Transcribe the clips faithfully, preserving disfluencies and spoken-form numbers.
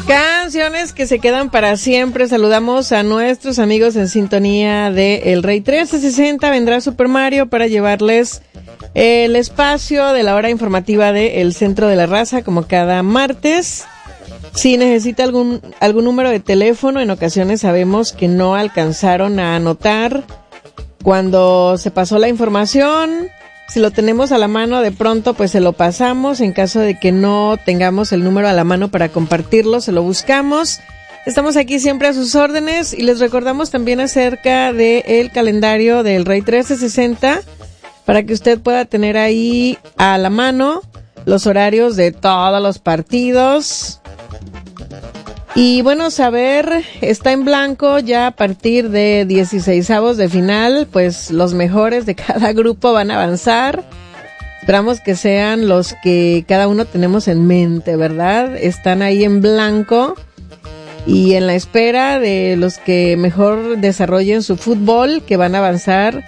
Canciones que se quedan para siempre. Saludamos a nuestros amigos en sintonía de El Rey trece sesenta. Vendrá Super Mario para llevarles el espacio de la hora informativa de El Centro de la Raza, como cada martes. Si necesita algún, algún número de teléfono, en ocasiones sabemos que no alcanzaron a anotar cuando se pasó la información. Si lo tenemos a la mano, de pronto pues se lo pasamos. En caso de que no tengamos el número a la mano para compartirlo, se lo buscamos. Estamos aquí siempre a sus órdenes y les recordamos también acerca del calendario del Rey trece sesenta para que usted pueda tener ahí a la mano los horarios de todos los partidos. Y bueno, saber, está en blanco ya a partir de dieciseisavos de final, pues los mejores de cada grupo van a avanzar. Esperamos que sean los que cada uno tenemos en mente, ¿verdad? Están ahí en blanco y en la espera de los que mejor desarrollen su fútbol, que van a avanzar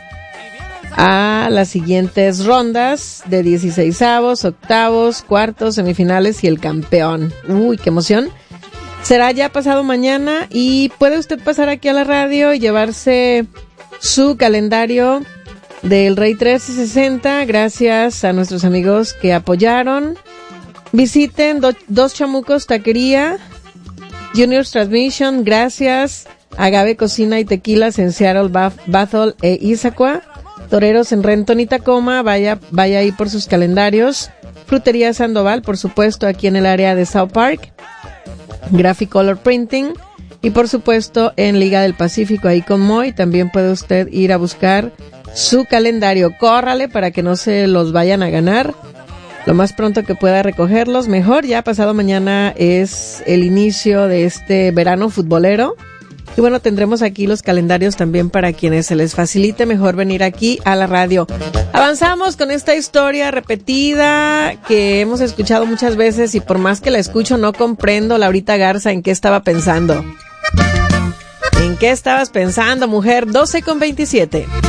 a las siguientes rondas de dieciseisavos, octavos, cuartos, semifinales y el campeón. Uy, qué emoción. Será ya pasado mañana y puede usted pasar aquí a la radio y llevarse su calendario del Rey trece sesenta gracias a nuestros amigos que apoyaron. Visiten do, Dos Chamucos Taquería, Junior's Transmission, gracias a Agave Cocina y Tequilas en Seattle, Bethel e Issaquah, Toreros en Renton y Tacoma, vaya, vaya ahí por sus calendarios. Frutería Sandoval, por supuesto, aquí en el área de South Park. Graphic Color Printing y por supuesto en Liga del Pacífico ahí con Moy. También puede usted ir a buscar su calendario. Córrale para que no se los vayan a ganar. Lo más pronto que pueda recogerlos, mejor. Ya pasado mañana es el inicio de este verano futbolero. Y bueno, tendremos aquí los calendarios también para quienes se les facilite mejor venir aquí a la radio. Avanzamos con esta historia repetida que hemos escuchado muchas veces y por más que la escucho no comprendo, Laurita Garza, en qué estaba pensando. ¿En qué estabas pensando, mujer? doce con veintisiete.